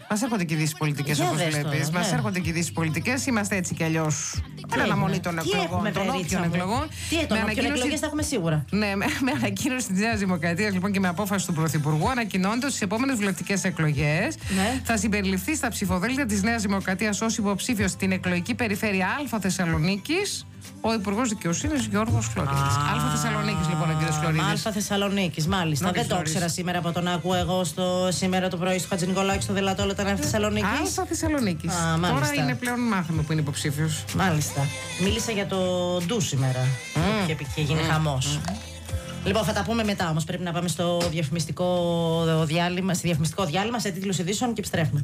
Μας έρχονται και ειδήσεις πολιτικές, όπως βλέπεις. Μας έρχονται και ειδήσεις πολιτικές. Είμαστε έτσι κι αλλιώς. Εν αναμονή των εκλογών. Των όποιων εκλογών. Όποιων εκλογές θα έχουμε σίγουρα. Ναι, με ανακοίνωση της Νέας Δημοκρατίας λοιπόν και με απόφαση του Πρωθυπουργού, ανακοινώνεται ότι στις επόμενες βουλευτικές εκλογές θα συμπεριληφθεί στα ψηφοδέλτια της Νέας Δημοκρατίας ως υποψήφιος στην εκλογική περιφέρεια Α Θεσσαλονίκης ο Υπουργός Δικαιοσύνης Γιώργος Φλωρίδης. Α Θεσσαλονίκης λοιπόν ο κύριος Φλωρίδης. Α Θεσσαλονίκης, μάλιστα. Δεν το ήξερα σήμερα από τον άκουγα εγώ σήμερα το πρωί στο Χατζηνικολάκη στο Δελατό, όταν ήταν Θεσσαλονίκης. Α Θεσσαλονίκης. Τώρα είναι πλέον μάθαμε που είναι υποψήφιος. Μάλιστα. Μίλησα για το ντου σήμερα. Που είχε γίνει χαμός. Λοιπόν, θα τα πούμε μετά όμως. Πρέπει να πάμε στο διαφημιστικό διάλειμμα, σε τίτλους ειδήσεων και επιστρέφουμε.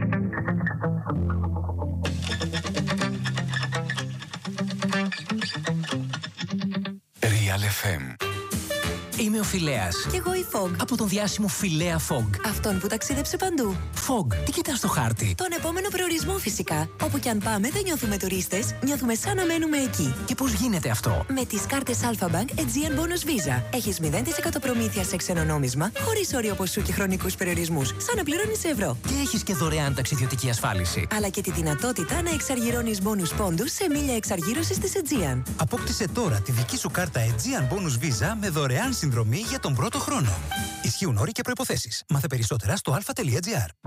Real FM. Είμαι ο Φιλέας. Κι εγώ η Fog. Από τον διάσημο Φιλέα Fog. Αυτόν που ταξίδεψε παντού. Fog, τι κοιτάς στο χάρτη? Τον επόμενο προορισμό φυσικά. Όπου κι αν πάμε δεν νιώθουμε τουρίστες, νιώθουμε σαν να μένουμε εκεί. Και πώς γίνεται αυτό? Με τις κάρτες Alpha Bank Aegean Bonus Visa. Έχεις 0% προμήθεια σε ξένο νόμισμα, χωρίς όριο ποσού και χρονικούς περιορισμούς. Σαν να πληρώνεις σε ευρώ. Και έχεις και δωρεάν ταξιδιωτική ασφάλιση. Αλλά και τη δυνατότητα να εξαργυρώνεις bonus πόντους σε μίλια εξαργύρωσης της Aegean. Απόκτησε τώρα τη δική σου κάρτα Aegean Bonus Visa με δωρεάν συνδρομή για τον πρώτο χρόνο. Ισχύουν όροι και προϋποθέσεις. Μάθε περισσότερα στο alpha.gr.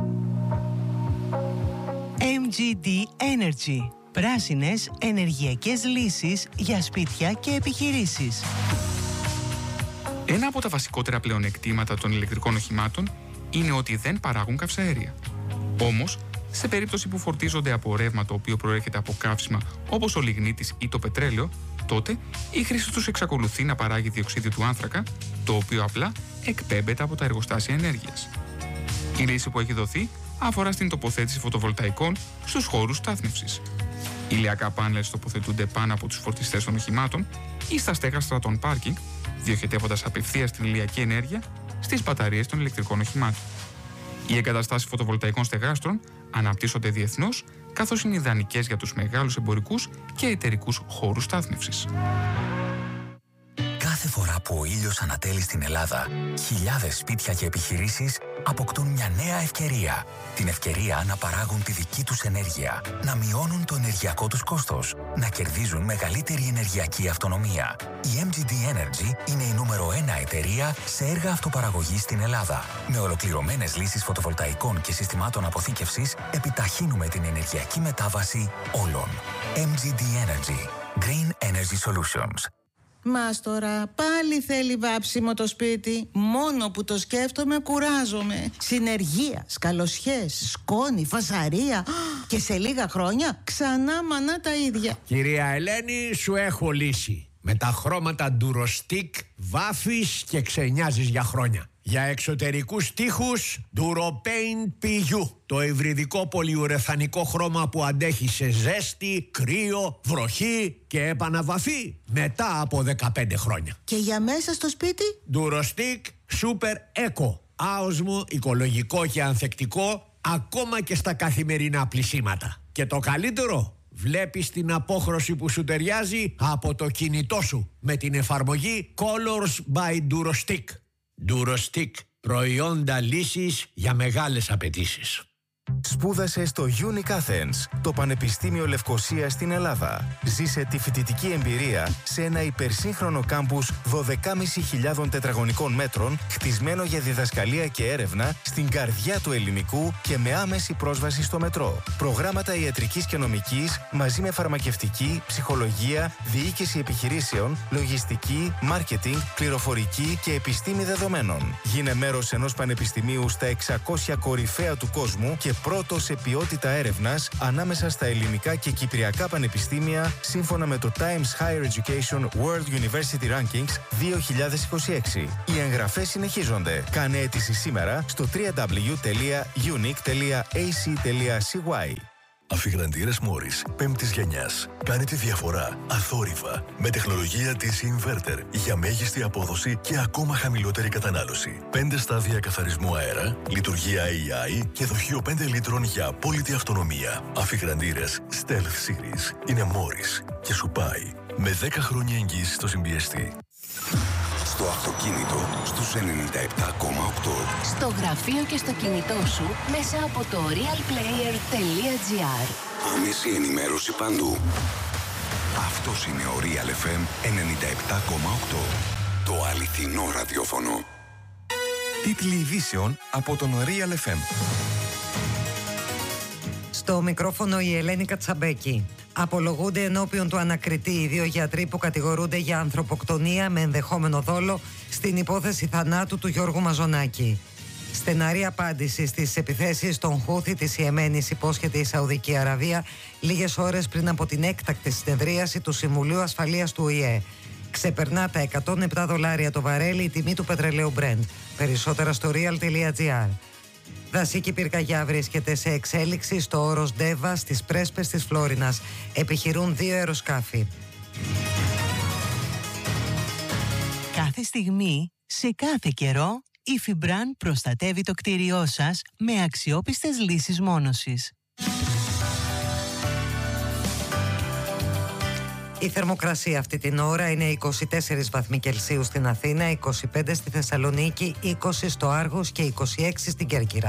MGD Energy. Πράσινες ενεργειακές λύσεις για σπίτια και επιχειρήσεις. Ένα από τα βασικότερα πλεονεκτήματα των ηλεκτρικών οχημάτων είναι ότι δεν παράγουν καυσαέρια. Όμως, σε περίπτωση που φορτίζονται από ρεύμα το οποίο προέρχεται από καύσιμα όπως ο λιγνίτης ή το πετρέλαιο, τότε η χρήση τους εξακολουθεί να παράγει διοξείδιο του άνθρακα, το οποίο απλά εκπέμπεται από τα εργοστάσια ενέργειας. Η λύση που έχει δοθεί αφορά στην τοποθέτηση φωτοβολταϊκών στους χώρους στάθμευσης. Ηλιακά πάνελ τοποθετούνται πάνω από τους φορτιστές των οχημάτων ή στα στέγαστρα των πάρκινγκ, διοχετεύοντας απευθείας την ηλιακή ενέργεια στις μπαταρίες των ηλεκτρικών οχημάτων. Οι εγκαταστάσεις φωτοβολταϊκών στεγάστρων αναπτύσσονται διεθνώς, καθώς είναι ιδανικές για τους μεγάλους εμπορικούς και εταιρικούς χώρους στάθμευσης. Κάθε φορά που ο ήλιος ανατέλει στην Ελλάδα, χιλιάδες σπίτια και επιχειρήσεις αποκτούν μια νέα ευκαιρία. Την ευκαιρία να παράγουν τη δική τους ενέργεια, να μειώνουν το ενεργειακό τους κόστος, να κερδίζουν μεγαλύτερη ενεργειακή αυτονομία. Η MGD Energy είναι η νούμερο 1 εταιρεία σε έργα αυτοπαραγωγής στην Ελλάδα. Με ολοκληρωμένες λύσεις φωτοβολταϊκών και συστημάτων αποθήκευσης, επιταχύνουμε την ενεργειακή μετάβαση όλων. MGD Energy. Green Energy Solutions. Μάστορα, πάλι θέλει βάψιμο το σπίτι. Μόνο που το σκέφτομαι κουράζομαι. Συνεργεία, καλοσιές, σκόνη, φασαρία. Και σε λίγα χρόνια ξανά μανά τα ίδια. Κυρία Ελένη, σου έχω λύση. Με τα χρώματα Durostick βάφεις και ξενιάζεις για χρόνια. Για εξωτερικούς τοίχους Duropaint PU. Το υβριδικό πολυουρεθανικό χρώμα που αντέχει σε ζέστη, κρύο, βροχή και επαναβαφή μετά από 15 χρόνια. Και για μέσα στο σπίτι Durostick Super Eco. Άοσμο, οικολογικό και ανθεκτικό ακόμα και στα καθημερινά πλυσίματα. Και το καλύτερο, βλέπεις την απόχρωση που σου ταιριάζει από το κινητό σου με την εφαρμογή Colors by Durostick. Durostick, προϊόντα λύσης για μεγάλες απαιτήσεις. Σπούδασε στο Unic Athens, το Πανεπιστήμιο Λευκωσίας στην Ελλάδα. Ζήσε τη φοιτητική εμπειρία σε ένα υπερσύγχρονο κάμπους 12.500 τετραγωνικών μέτρων, χτισμένο για διδασκαλία και έρευνα στην καρδιά του ελληνικού και με άμεση πρόσβαση στο μετρό. Προγράμματα ιατρικής και νομικής μαζί με φαρμακευτική, ψυχολογία, διοίκηση επιχειρήσεων, λογιστική, μάρκετινγκ, πληροφορική και επιστήμη δεδομένων. Γίνε μέρος ενός πανεπιστημίου στα 600 κορυφαία του κόσμου και πρώτο σε ποιότητα έρευνας ανάμεσα στα ελληνικά και κυπριακά πανεπιστήμια σύμφωνα με το Times Higher Education World University Rankings 2026. Οι εγγραφές συνεχίζονται. Κάνε αίτηση σήμερα στο www.unic.ac.cy. Αφιγραντήρες Μόρις 5ης γενιάς. Κάνει τη διαφορά αθόρυβα με τεχνολογία της Inverter για μέγιστη απόδοση και ακόμα χαμηλότερη κατανάλωση. 5 στάδια καθαρισμού αέρα, λειτουργία AI και δοχείο 5 λίτρων για απόλυτη αυτονομία. Αφιγραντήρες Stealth Series είναι Μόρις και σου πάει με 10 χρόνια εγγύηση στο συμπιεστή. Στο αυτοκίνητο στους 97,8. Στο γραφείο και στο κινητό σου μέσα από το realplayer.gr. Άμεση ενημέρωση παντού. Αυτός είναι ο Real FM 97,8. Το αληθινό ραδιόφωνο. Τίτλοι ειδήσεων από τον Real FM. Στο μικρόφωνο η Ελένη Κατσαμπέκη. Απολογούνται ενώπιον του ανακριτή οι δύο γιατροί που κατηγορούνται για ανθρωποκτονία με ενδεχόμενο δόλο στην υπόθεση θανάτου του Γιώργου Μαζονάκη. Στεναρή απάντηση στις επιθέσεις των Χούθη της Ιεμένης υπόσχεται η Σαουδική Αραβία λίγες ώρες πριν από την έκτακτη συνεδρίαση του Συμβουλίου Ασφαλείας του ΟΗΕ. Ξεπερνά τα $107 το βαρέλι η τιμή του πετρελαίου Brent. Περισσότερα στο real.gr. Δασική πυρκαγιά βρίσκεται σε εξέλιξη στο όρος Ντέβα στις πρέσπες της Φλόρινας. Επιχειρούν 2 αεροσκάφη. Κάθε στιγμή, σε κάθε καιρό, η Fibran προστατεύει το κτίριό σας με αξιόπιστες λύσεις μόνωσης. Η θερμοκρασία αυτή την ώρα είναι 24 βαθμοί Κελσίου στην Αθήνα, 25 στη Θεσσαλονίκη, 20 στο Άργος και 26 στην Κέρκυρα.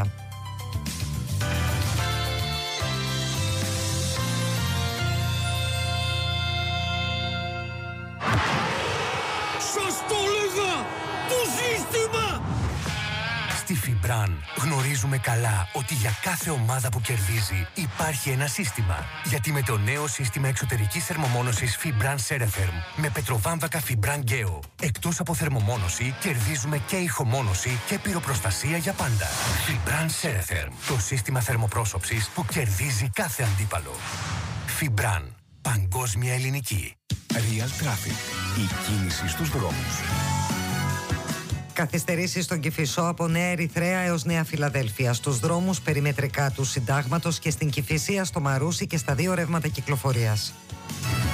Σας το έλεγα! Το σύστημα! Στη Fibran γνωρίζουμε καλά ότι για κάθε ομάδα που κερδίζει υπάρχει ένα σύστημα. Γιατί με το νέο σύστημα εξωτερικής θερμομόνωσης Fibran Ceretherm με πετροβάμβακα Fibran Geo, εκτός από θερμομόνωση κερδίζουμε και ηχομόνωση και πυροπροστασία για πάντα. Fibran Ceretherm, το σύστημα θερμοπρόσωψης που κερδίζει κάθε αντίπαλο. Fibran, παγκόσμια ελληνική. Real Traffic, η κίνηση στους δρόμους. Καθυστερήσεις στον Κηφισό από Νέα Ερυθρέα έως Νέα Φιλαδέλφια. Στους δρόμους περιμετρικά του Συντάγματος και στην Κηφισία, στο Μαρούσι και στα 2 ρεύματα κυκλοφορίας.